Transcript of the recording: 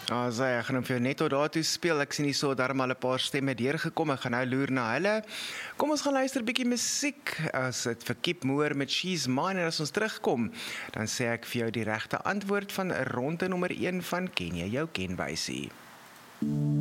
Ek gaan hom vir jou net tot daartoe speel. Ek sien hier so daarom al 'n paar stemme deurgekom. Ek gaan nou loer na hulle. Kom ons gaan luister 'n bietjie musiek. As dit vir Keep Moore met She's Mine, en as ons terugkom, dan sê ek vir jou die regte antwoord van ronde nommer 1 van Ken jy jou kenwysie.